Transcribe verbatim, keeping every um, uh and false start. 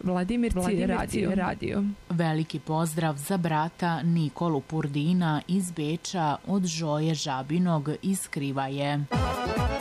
Vladimir Radio. Radio. Veliki pozdrav za brata Nikolu Purdina iz Beča od Žoje Žabinog iz Krivaje.